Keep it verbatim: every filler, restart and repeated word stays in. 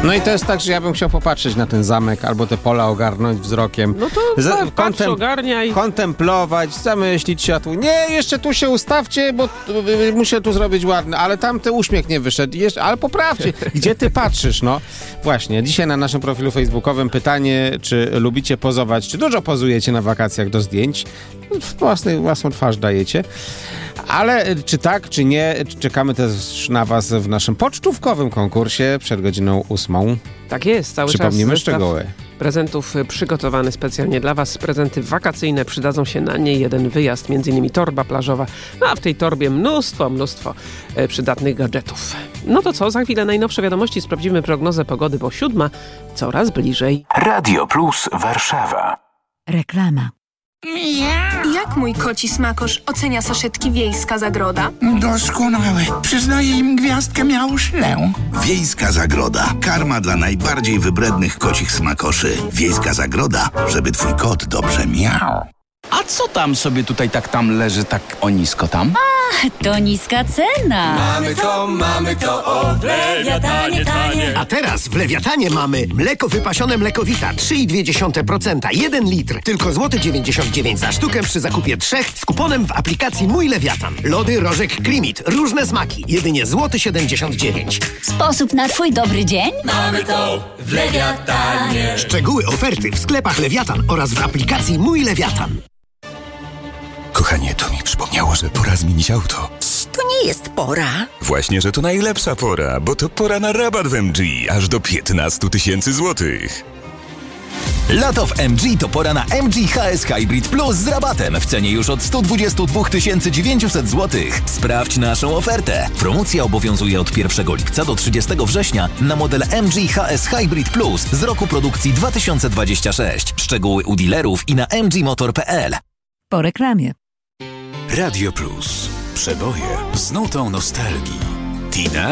No i to jest tak, że ja bym chciał popatrzeć na ten zamek albo te pola ogarnąć wzrokiem. No to Z- patrz, kontem- ogarniaj. Kontemplować, zamyślić się, a tu nie, jeszcze tu się ustawcie, bo y, muszę tu zrobić ładny, ale tamty uśmiech nie wyszedł, jeszcze, ale poprawcie. Gdzie ty patrzysz, no? Właśnie, dzisiaj na naszym profilu facebookowym pytanie, czy lubicie pozować, czy dużo pozujecie na wakacjach do zdjęć? Własny, własną twarz dajecie. Ale czy tak, czy nie, czekamy też na was w naszym pocztówkowym konkursie przed godziną ósmą. Tak jest, cały Przypomnimy czas zestaw szczegóły. prezentów przygotowany specjalnie dla was. Prezenty wakacyjne, przydadzą się na nie jeden wyjazd, między innymi torba plażowa, no a w tej torbie mnóstwo, mnóstwo e, przydatnych gadżetów. No to co, za chwilę najnowsze wiadomości, sprawdzimy prognozę pogody, bo siódma coraz bliżej. Radio Plus Warszawa. Reklama. Jak mój koci smakosz ocenia saszetki Wiejska Zagroda? Doskonałe. Przyznaję im gwiazdkę miauszlę. Wiejska Zagroda. Karma dla najbardziej wybrednych kocich smakoszy. Wiejska Zagroda, żeby twój kot dobrze miał. A co tam sobie tutaj tak tam leży tak o nisko tam? To niska cena. Mamy to, mamy to, o w Lewiatanie tanie. A teraz w Lewiatanie mamy mleko wypasione Mlekowita trzy i dwie dziesiąte procent, jeden litr, tylko złoty dziewięćdziesiąt dziewięć za sztukę przy zakupie trzech z kuponem w aplikacji Mój Lewiatan. Lody Rożek Klimit, różne smaki, jedynie złoty siedemdziesiąt dziewięć. Sposób na twój dobry dzień? Mamy to w Lewiatanie. Szczegóły oferty w sklepach Lewiatan oraz w aplikacji Mój Lewiatan. Kochanie, to mi przypomniało, że pora zmienić auto. To nie jest pora. Właśnie, że to najlepsza pora, bo to pora na rabat w M G, aż do piętnaście tysięcy złotych. Lato w M G to pora na M G H S Hybrid Plus z rabatem w cenie już od sto dwadzieścia dwa tysiące dziewięćset złotych. Sprawdź naszą ofertę. Promocja obowiązuje od pierwszego lipca do trzydziestego września na model M G H S Hybrid Plus z roku produkcji dwa tysiące dwudziestego szóstego. Szczegóły u dealerów i na m g motor kropka p l. Po reklamie. Radio Plus. Przeboje z nutą nostalgii. Tina